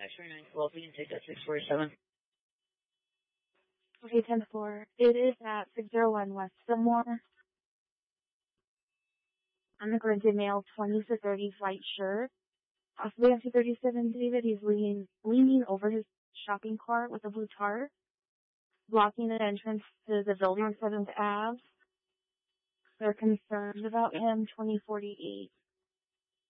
X-ray 912, we can take that 647. Okay, 10-4. It is at 601 West Fillmore. On the Granted Mail 20 to 30 flight sure. Possibly after 37, David, he's leaning over his shopping cart with a blue tarp, blocking the entrance to the building on 7th Ave. They're concerned about him, 2048.